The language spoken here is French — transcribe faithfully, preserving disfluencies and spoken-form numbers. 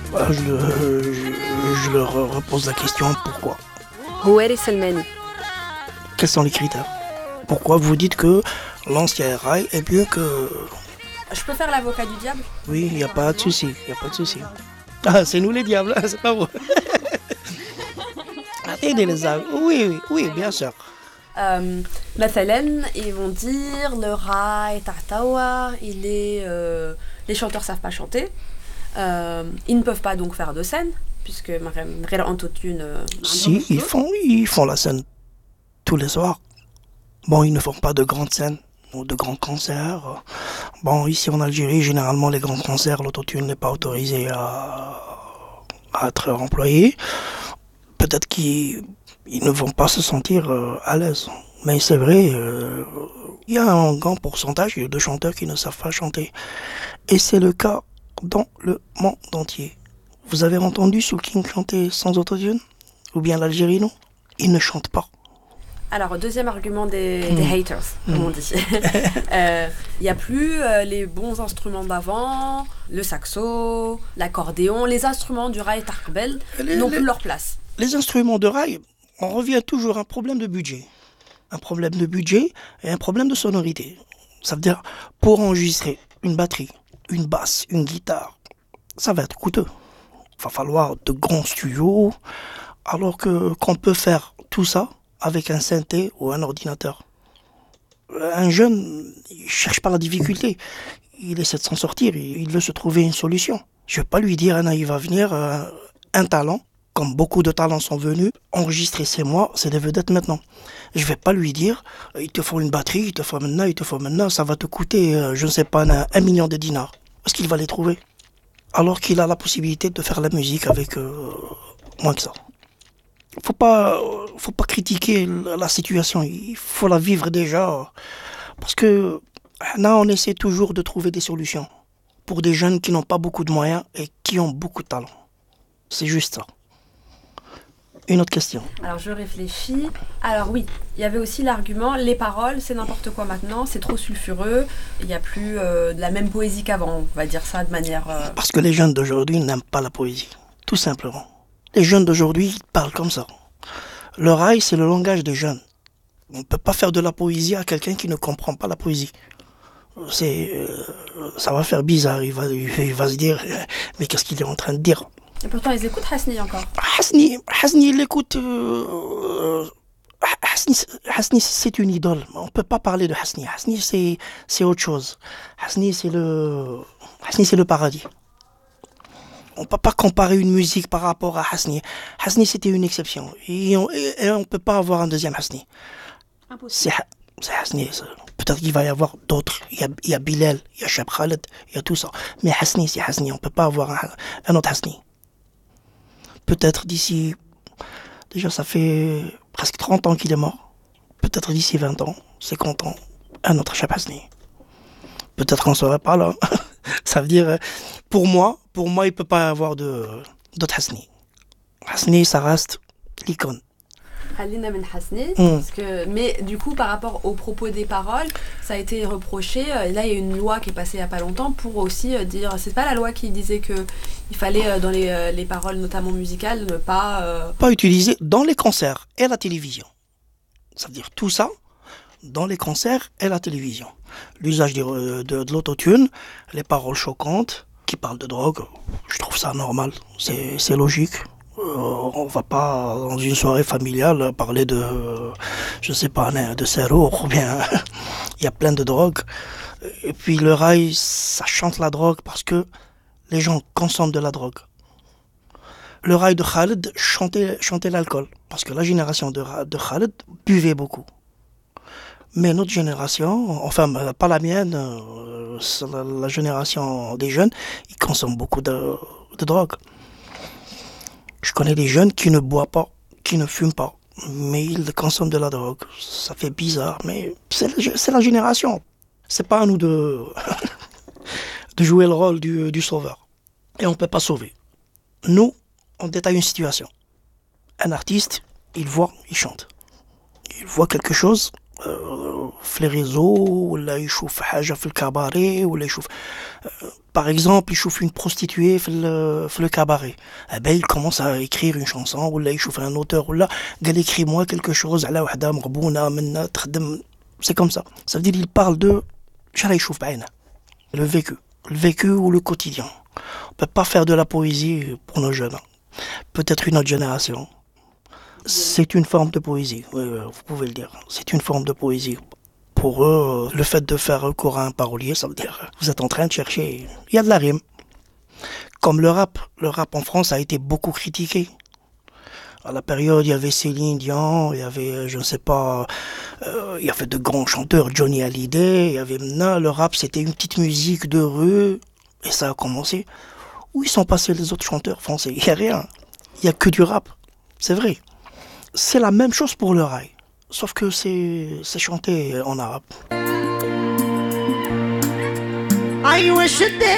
Bah, je, le- je, je leur repose la question pourquoi. Houari Salmani. Quels sont les critères? Pourquoi vous dites que l'ancien rail est mieux que... Je peux faire l'avocat du diable? Oui, il n'y a pas de souci, il n'y a pas de souci. Ah, c'est nous les diables, c'est pas vous. Aidez les âmes. Oui, oui, oui, bien sûr. Euh, مثلا, ils vont dire le rail Tartawa, il est, euh, les chanteurs savent pas chanter. Euh, ils ne peuvent pas donc faire de scène, puisque غير autotune. Si, ils font, ils font la scène tous les soirs. Bon, ils ne font pas de grandes scènes ou de grands concerts. Bon, ici en Algérie, généralement, les grands concerts, l'autotune n'est pas autorisé à, à être employé. Peut-être qu'ils ils ne vont pas se sentir euh, à l'aise. Mais c'est vrai, euh, il y a un grand pourcentage de chanteurs qui ne savent pas chanter. Et c'est le cas dans le monde entier. Vous avez entendu Soul King chanter sans autotune? Ou bien l'Algérie, non? Il ne chante pas. Alors, deuxième argument des, Mmh. des haters, comme on dit. Il n'y a plus euh, les bons instruments d'avant, le saxo, l'accordéon, les instruments du rail Tarkbel Les- n'ont les- plus leur place. Les instruments de rail, on revient toujours à un problème de budget. Un problème de budget et un problème de sonorité. Ça veut dire, pour enregistrer une batterie, une basse, une guitare, ça va être coûteux. Il va falloir de grands studios, alors que qu'on peut faire tout ça avec un synthé ou un ordinateur. Un jeune, il ne cherche pas la difficulté. Il essaie de s'en sortir, il il veut se trouver une solution. Je ne vais pas lui dire, Anna, il va venir, euh, un talent, comme beaucoup de talents sont venus, enregistrer ces mois, c'est des vedettes maintenant. Je ne vais pas lui dire, euh, il te faut une batterie, il te faut maintenant, il te faut maintenant, ça va te coûter, euh, je ne sais pas, un, un million de dinars. Est-ce qu'il va les trouver? Alors qu'il a la possibilité de faire la musique avec euh, moins que ça. Faut pas, euh, faut pas critiquer la, la situation, il faut la vivre déjà. Parce que là, on essaie toujours de trouver des solutions pour des jeunes qui n'ont pas beaucoup de moyens et qui ont beaucoup de talent. C'est juste ça. Une autre question. Alors, je réfléchis. Alors oui, il y avait aussi l'argument, les paroles, c'est n'importe quoi maintenant, c'est trop sulfureux, il n'y a plus euh, de la même poésie qu'avant, on va dire ça de manière... euh, Parce que les jeunes d'aujourd'hui n'aiment pas la poésie, tout simplement. Les jeunes d'aujourd'hui ils parlent comme ça. Le rail, c'est le langage des jeunes. On ne peut pas faire de la poésie à quelqu'un qui ne comprend pas la poésie. C'est, euh, ça va faire bizarre, il va, il va se dire, euh, mais qu'est-ce qu'il est en train de dire? Et pourtant, ils écoutent Hasni encore. Hasni, Hasni, il écoute. euh, Hasni, Hasni, c'est une idole. On ne peut pas parler de Hasni. Hasni, c'est, c'est autre chose. Hasni, c'est le, Hasni, c'est le paradis. On ne peut pas comparer une musique par rapport à Hasni. Hasni, c'était une exception. Et on ne peut pas avoir un deuxième Hasni. C'est, c'est Hasni. c'est- Peut-être qu'il va y avoir d'autres. Il y a, il y a Bilal, il y a Cheb Khaled, il y a tout ça. Mais Hasni, c'est Hasni. On ne peut pas avoir un, un autre Hasni. Peut-être d'ici... Déjà, ça fait presque trente ans qu'il est mort. Peut-être d'ici vingt ans, cinquante ans, un autre Cheb Hasni. Peut-être qu'on ne serait pas là. Ça veut dire, euh, pour moi, pour moi, il ne peut pas y avoir de, d'autres Hasni. Hasni, ça reste l'icône. Khalina Ben Hasni, Mm. parce que, mais du coup, par rapport aux propos des paroles, ça a été reproché. euh, Et là, il y a une loi qui est passée il n'y a pas longtemps pour aussi euh, dire. C'est pas la loi qui disait que il fallait euh, dans les, euh, les paroles, notamment musicales, ne pas. euh, Pas utilisé dans les concerts et la télévision. Ça veut dire tout ça dans les concerts et la télévision. L'usage de, de, de l'autotune, les paroles choquantes qui parlent de drogue, je trouve ça normal, c'est, c'est logique. Euh, on va pas dans une soirée familiale parler de, je sais pas, de serrure ou bien il y a plein de drogues. Et puis le rail, ça chante la drogue parce que les gens consomment de la drogue. Le rail de Khaled chantait, chantait l'alcool parce que la génération de, Ra- de Khaled buvait beaucoup. Mais notre génération, enfin pas la mienne, euh, c'est la, la génération des jeunes, ils consomment beaucoup de, de drogue. Je connais des jeunes qui ne boivent pas, qui ne fument pas, mais ils consomment de la drogue. Ça fait bizarre, mais c'est la, c'est la génération. C'est pas à nous de, de jouer le rôle du, du sauveur. Et on ne peut pas sauver. Nous, on détaille une situation. Un artiste, il voit, il chante. Il voit quelque chose, آه، في لي ريزو ولا يشوف حاجة في الكاباري ولا يشوف باغ اكزومبل يشوف اون بروستيتوي في ال- في لو كاباري. ben il commence à écrire une chanson ولا يشوف un auteur ولا قال écris moi quelque chose على وحدة مغبونة منا تخدم. C'est comme ça. Ça veut dire il parle de شرا يشوف بعينه. Le vécu. Le vécu ou le quotidien. On peut pas faire de la poésie pour nos jeunes. Peut-être une autre génération. C'est une forme de poésie, oui, oui, vous pouvez le dire. C'est une forme de poésie. Pour eux, le fait de faire recours à un parolier, ça veut dire vous êtes en train de chercher. Il y a de la rime. Comme le rap. Le rap en France a été beaucoup critiqué. À la période, il y avait Céline Dion, il y avait, je ne sais pas, euh, il y avait de grands chanteurs, Johnny Hallyday, il y avait maintenant, le rap c'était une petite musique de rue, et ça a commencé. Où ils sont passés les autres chanteurs français? Il n'y a rien. Il n'y a que du rap. C'est vrai. C'est la même chose pour le rail. Sauf que c'est, c'est chanté en arabe. I wish it